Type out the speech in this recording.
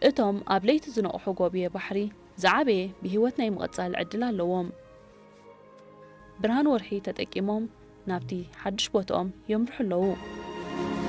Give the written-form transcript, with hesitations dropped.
እቶም ኣብ ለይቲ ዝነቕሑ ጎብየ ባሕሪ ዝዓበየ ብህይወት ናይ ምቕጻል ዕድል ኣለዎም ብርሃን ወርሒ ተጠቂሞም ናብቲ ሓድሽ ቦታኦም የምርሑ ኣለዉ